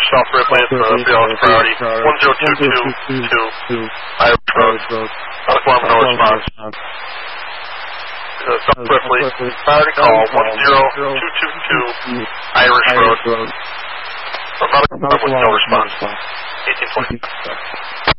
South Ripley, it's Fields priority. 10222 Irish Road. Platform no response. South Ripley, priority call 10222 Irish Road. About a with no response. 1820.